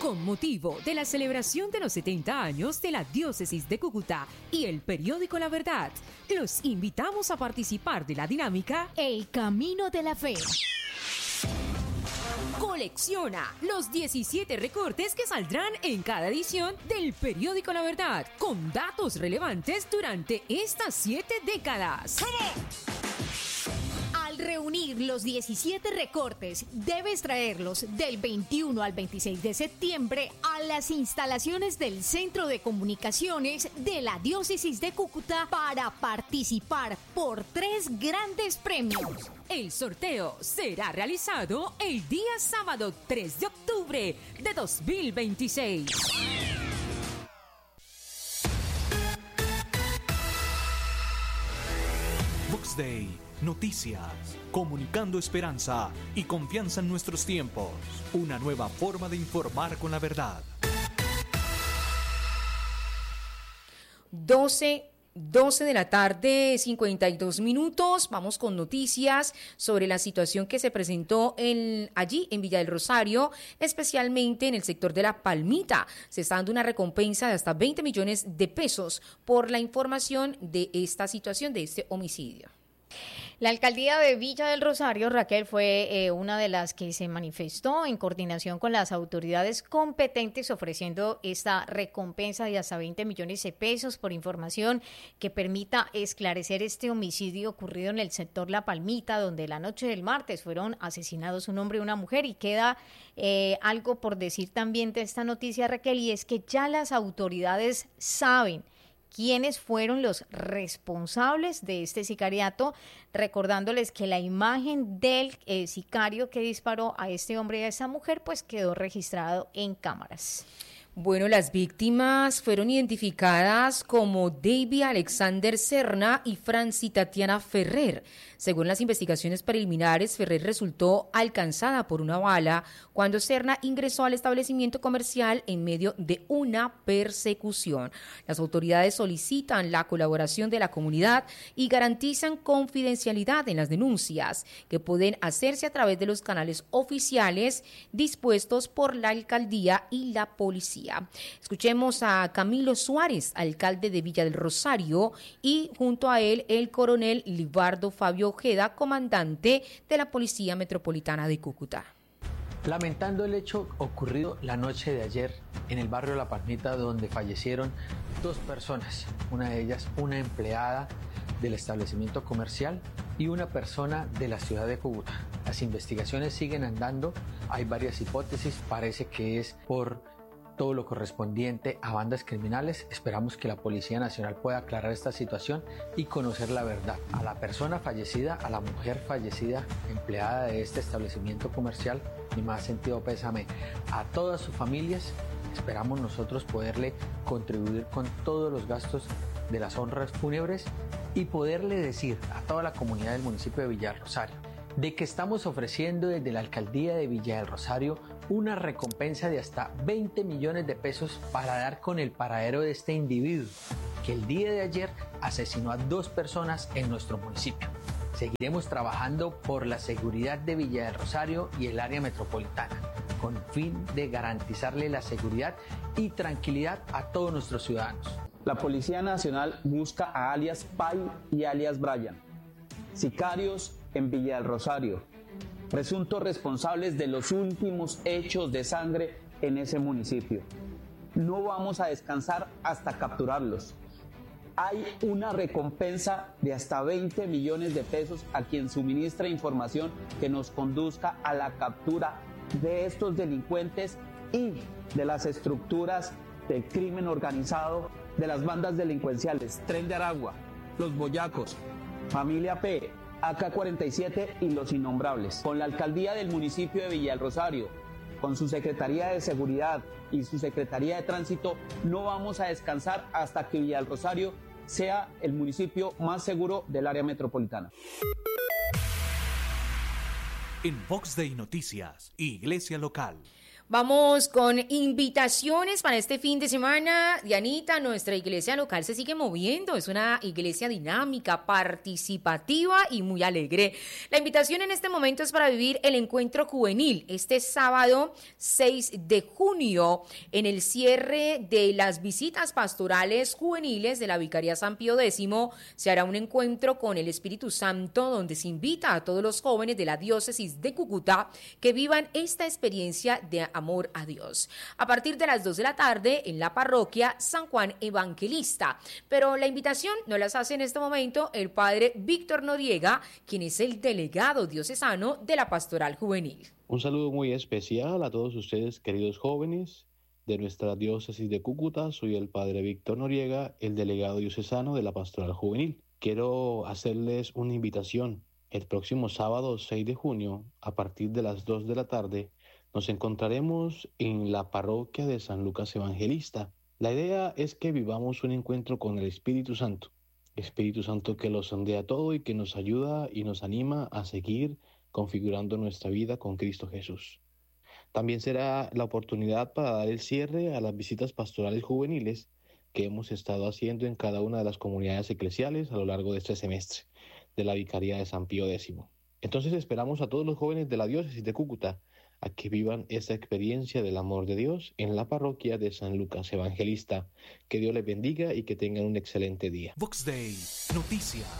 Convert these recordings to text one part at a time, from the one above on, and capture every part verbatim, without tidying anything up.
Con motivo de la celebración de los setenta años de la Diócesis de Cúcuta y el periódico La Verdad, los invitamos a participar de la dinámica El Camino de la Fe. Colecciona los diecisiete recortes que saldrán en cada edición del periódico La Verdad, con datos relevantes durante estas siete décadas. Al reunir los diecisiete recortes, debes traerlos del veintiuno al veintiséis de septiembre a las instalaciones del Centro de Comunicaciones de la Diócesis de Cúcuta para participar por tres grandes premios. El sorteo será realizado el día sábado tres de octubre de dos mil veintiséis. Vox Day, noticias, comunicando esperanza y confianza en nuestros tiempos. Una nueva forma de informar con la verdad. doce doce de la tarde, cincuenta y dos minutos. Vamos con noticias sobre la situación que se presentó en, allí en Villa del Rosario, especialmente en el sector de La Palmita. Se está dando una recompensa de hasta veinte millones de pesos por la información de esta situación, de este homicidio. La alcaldía de Villa del Rosario, Raquel, fue eh, una de las que se manifestó en coordinación con las autoridades competentes ofreciendo esta recompensa de hasta veinte millones de pesos por información que permita esclarecer este homicidio ocurrido en el sector La Palmita, donde la noche del martes fueron asesinados un hombre y una mujer. Y queda eh, algo por decir también de esta noticia, Raquel, y es que ya las autoridades saben quiénes fueron los responsables de este sicariato, recordándoles que la imagen del eh, sicario que disparó a este hombre y a esa mujer pues quedó registrado en cámaras. Bueno, las víctimas fueron identificadas como David Alexander Serna y Franci Tatiana Ferrer. Según las investigaciones preliminares, Ferrer resultó alcanzada por una bala cuando Serna ingresó al establecimiento comercial en medio de una persecución. Las autoridades solicitan la colaboración de la comunidad y garantizan confidencialidad en las denuncias, que pueden hacerse a través de los canales oficiales dispuestos por la alcaldía y la policía. Escuchemos a Camilo Suárez, alcalde de Villa del Rosario, y junto a él el coronel Libardo Fabio Ojeda, comandante de la Policía Metropolitana de Cúcuta. Lamentando el hecho ocurrido la noche de ayer en el barrio La Palmita, donde fallecieron dos personas, una de ellas una empleada del establecimiento comercial y una persona de la ciudad de Cúcuta. Las investigaciones siguen andando, hay varias hipótesis, parece que es por todo lo correspondiente a bandas criminales. Esperamos que la Policía Nacional pueda aclarar esta situación y conocer la verdad. A la persona fallecida, a la mujer fallecida, empleada de este establecimiento comercial, mi más sentido pésame. A todas sus familias, esperamos nosotros poderle contribuir con todos los gastos de las honras fúnebres y poderle decir a toda la comunidad del municipio de Villa del Rosario de que estamos ofreciendo desde la alcaldía de Villa del Rosario una recompensa de hasta veinte millones de pesos para dar con el paradero de este individuo que el día de ayer asesinó a dos personas en nuestro municipio. Seguiremos trabajando por la seguridad de Villa del Rosario y el área metropolitana, con fin de garantizarle la seguridad y tranquilidad a todos nuestros ciudadanos. La Policía Nacional busca a alias Pai y alias Brian, sicarios en Villa del Rosario, presuntos responsables de los últimos hechos de sangre en ese municipio. No vamos a descansar hasta capturarlos. Hay una recompensa de hasta veinte millones de pesos a quien suministra información que nos conduzca a la captura de estos delincuentes y de las estructuras del crimen organizado, de las bandas delincuenciales Tren de Aragua, Los Boyacos, Familia P, A K cuarenta y siete y Los Innombrables. Con la alcaldía del municipio de Villa del Rosario, con su Secretaría de Seguridad y su Secretaría de Tránsito, no vamos a descansar hasta que Villa del Rosario sea el municipio más seguro del área metropolitana. En Vox Day Noticias, Iglesia Local. Vamos con invitaciones para este fin de semana. Dianita, nuestra iglesia local se sigue moviendo. Es una iglesia dinámica, participativa y muy alegre. La invitación en este momento es para vivir el encuentro juvenil este sábado seis de junio en el cierre de las visitas pastorales juveniles de la Vicaría San Pío X. Se hará un encuentro con el Espíritu Santo donde se invita a todos los jóvenes de la diócesis de Cúcuta que vivan esta experiencia de amor a Dios. A partir de las dos de la tarde en la parroquia San Juan Evangelista. Pero la invitación no las hace en este momento el padre Víctor Noriega, quien es el delegado diocesano de la Pastoral Juvenil. Un saludo muy especial a todos ustedes, queridos jóvenes de nuestra diócesis de Cúcuta. Soy el padre Víctor Noriega, el delegado diocesano de la Pastoral Juvenil. Quiero hacerles una invitación. El próximo sábado seis de junio, a partir de las dos de la tarde, nos encontraremos en la parroquia de San Lucas Evangelista. La idea es que vivamos un encuentro con el Espíritu Santo. Espíritu Santo que lo sondea todo y que nos ayuda y nos anima a seguir configurando nuestra vida con Cristo Jesús. También será la oportunidad para dar el cierre a las visitas pastorales juveniles que hemos estado haciendo en cada una de las comunidades eclesiales a lo largo de este semestre de la Vicaría de San Pío X. Entonces esperamos a todos los jóvenes de la diócesis de Cúcuta a que vivan esta experiencia del amor de Dios en la parroquia de San Lucas Evangelista. Que Dios les bendiga y que tengan un excelente día. Vox Day, noticias.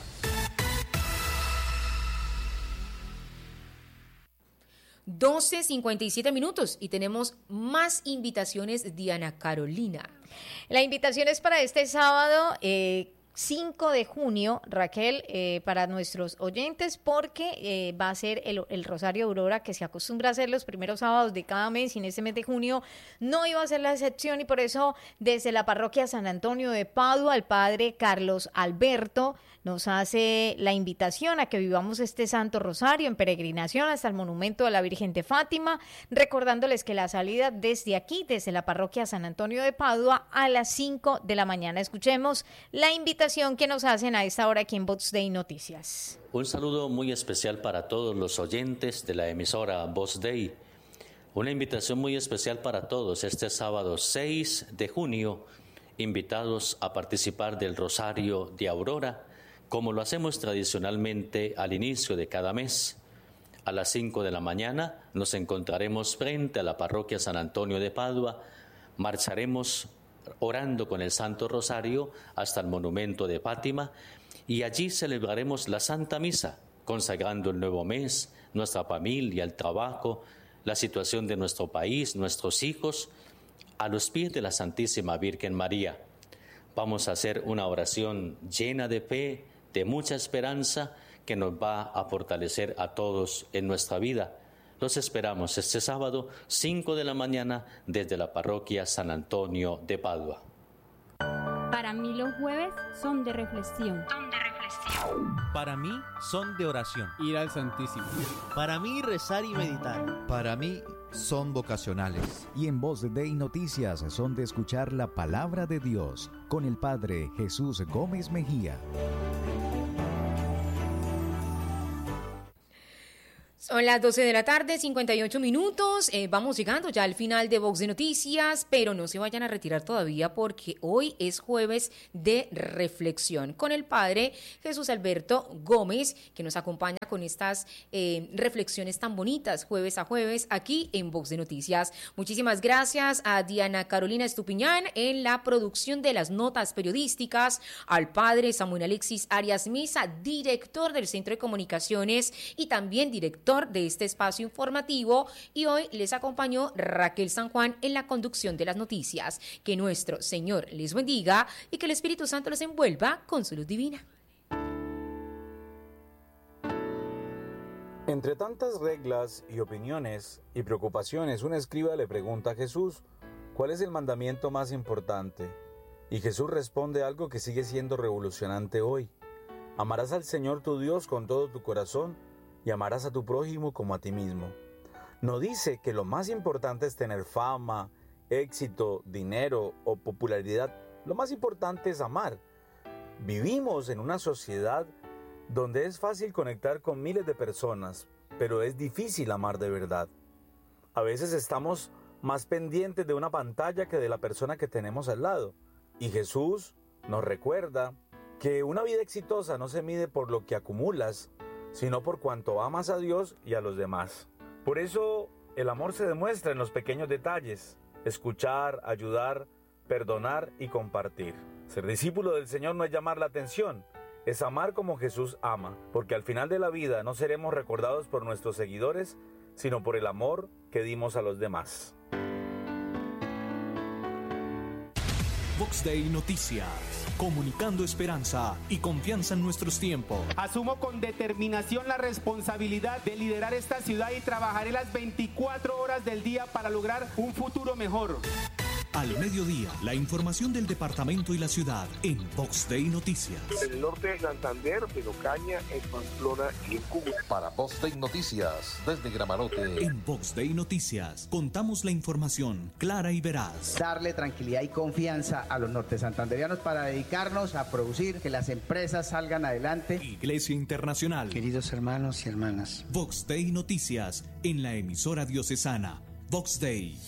doce cincuenta y siete minutos y tenemos más invitaciones, Diana Carolina. La invitación es para este sábado, eh, cinco de junio, Raquel, eh, para nuestros oyentes, porque eh, va a ser el, el Rosario Aurora, que se acostumbra a hacer los primeros sábados de cada mes, y en este mes de junio no iba a ser la excepción, y por eso desde la parroquia San Antonio de Padua, el padre Carlos Alberto nos hace la invitación a que vivamos este Santo Rosario en peregrinación hasta el monumento de la Virgen de Fátima, recordándoles que la salida desde aquí, desde la parroquia San Antonio de Padua, a las cinco de la mañana. Escuchemos la invitación que nos hacen a esta hora aquí en Vox Day Noticias. Un saludo muy especial para todos los oyentes de la emisora Vox Day. Una invitación muy especial para todos este sábado seis de junio, invitados a participar del Rosario de Aurora, como lo hacemos tradicionalmente al inicio de cada mes. A las cinco de la mañana nos encontraremos frente a la parroquia San Antonio de Padua, marcharemos orando con el Santo Rosario hasta el monumento de Fátima y allí celebraremos la Santa Misa, consagrando el nuevo mes, nuestra familia, el trabajo, la situación de nuestro país, nuestros hijos, a los pies de la Santísima Virgen María. Vamos a hacer una oración llena de fe, de mucha esperanza, que nos va a fortalecer a todos en nuestra vida. Los esperamos este sábado, cinco de la mañana, desde la parroquia San Antonio de Padua. Para mí los jueves son de reflexión. Son de reflexión. Para mí son de oración. Ir al Santísimo. Para mí rezar y meditar. Para mí son vocacionales. Y en Voz Day Noticias son de escuchar la palabra de Dios con el Padre Jesús Gómez Mejía. Son las doce de la tarde, cincuenta y ocho minutos. Eh, vamos llegando ya al final de Vox de Noticias, pero no se vayan a retirar todavía porque hoy es jueves de reflexión con el padre Jesús Alberto Gómez, que nos acompaña con estas eh, reflexiones tan bonitas jueves a jueves aquí en Vox de Noticias. Muchísimas gracias a Diana Carolina Estupiñán en la producción de las notas periodísticas, al padre Samuel Alexis Arias Misa, director del Centro de Comunicaciones y también director de este espacio informativo, y hoy les acompañó Raquel San Juan en la conducción de las noticias. Que nuestro Señor les bendiga y que el Espíritu Santo los envuelva con su luz divina. Entre tantas reglas y opiniones y preocupaciones, un escriba le pregunta a Jesús, ¿cuál es el mandamiento más importante? Y Jesús responde algo que sigue siendo revolucionante hoy. Amarás al Señor tu Dios con todo tu corazón y amarás a tu prójimo como a ti mismo. No dice que lo más importante es tener fama, éxito, dinero o popularidad. Lo más importante es amar. Vivimos en una sociedad donde es fácil conectar con miles de personas, pero es difícil amar de verdad. A veces estamos más pendientes de una pantalla que de la persona que tenemos al lado. Y Jesús nos recuerda que una vida exitosa no se mide por lo que acumulas, sino por cuanto amas a Dios y a los demás. Por eso el amor se demuestra en los pequeños detalles: escuchar, ayudar, perdonar y compartir. Ser discípulo del Señor no es llamar la atención, es amar como Jesús ama, porque al final de la vida no seremos recordados por nuestros seguidores, sino por el amor que dimos a los demás. Vox Day Noticias, comunicando esperanza y confianza en nuestros tiempos. Asumo con determinación la responsabilidad de liderar esta ciudad y trabajaré las veinticuatro horas del día para lograr un futuro mejor. Al mediodía, la información del departamento y la ciudad en Vox Day Noticias. En el norte de Santander, en Ocaña, en Pamplona y en Cúcuta. Para Vox Day Noticias, desde Gramarote. En Vox Day Noticias, contamos la información clara y veraz. Darle tranquilidad y confianza a los norte santanderianos para dedicarnos a producir, que las empresas salgan adelante. Iglesia Internacional. Queridos hermanos y hermanas. Vox Day Noticias, en la emisora diocesana. Vox Day.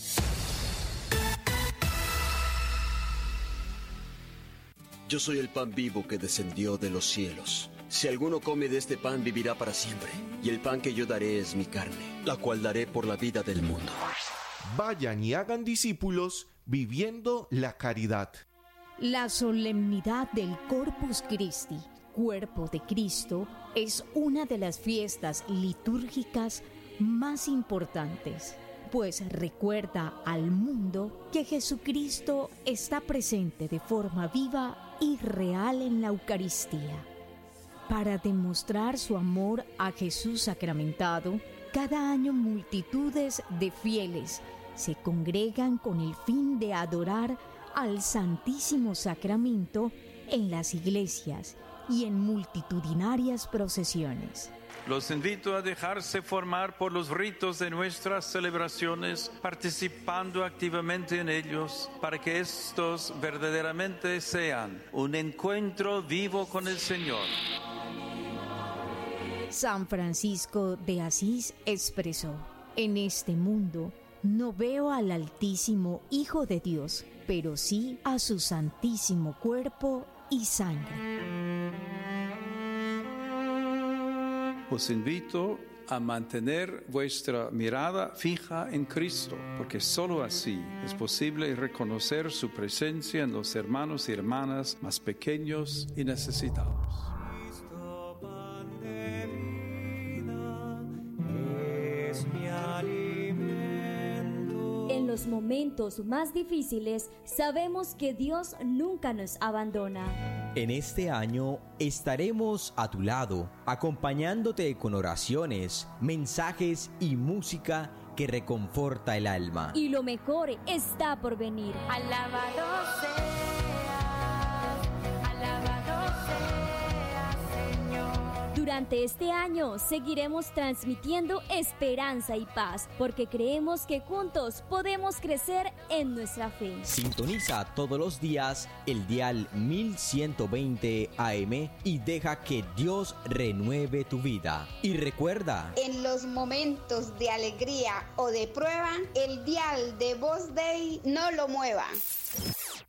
Yo soy el pan vivo que descendió de los cielos. Si alguno come de este pan, vivirá para siempre. Y el pan que yo daré es mi carne, la cual daré por la vida del mundo. Vayan y hagan discípulos viviendo la caridad. La solemnidad del Corpus Christi, cuerpo de Cristo, es una de las fiestas litúrgicas más importantes, pues recuerda al mundo que Jesucristo está presente de forma viva y real en la Eucaristía. Para demostrar su amor a Jesús sacramentado, cada año multitudes de fieles se congregan con el fin de adorar al Santísimo Sacramento en las iglesias y en multitudinarias procesiones. Los invito a dejarse formar por los ritos de nuestras celebraciones, participando activamente en ellos, para que estos verdaderamente sean un encuentro vivo con el Señor. San Francisco de Asís expresó: en este mundo no veo al Altísimo Hijo de Dios, pero sí a su santísimo cuerpo y sangre. Os invito a mantener vuestra mirada fija en Cristo, porque sólo así es posible reconocer su presencia en los hermanos y hermanas más pequeños y necesitados. En los momentos más difíciles, sabemos que Dios nunca nos abandona. En este año estaremos a tu lado, acompañándote con oraciones, mensajes y música que reconforta el alma. Y lo mejor está por venir. Alabado seas, alabado seas, Señor. Durante este año seguiremos transmitiendo esperanza y paz, porque creemos que juntos podemos crecer en nuestra fe. Sintoniza todos los días el dial mil ciento veinte A M y deja que Dios renueve tu vida. Y recuerda, en los momentos de alegría o de prueba, el dial de Vox Day no lo mueva.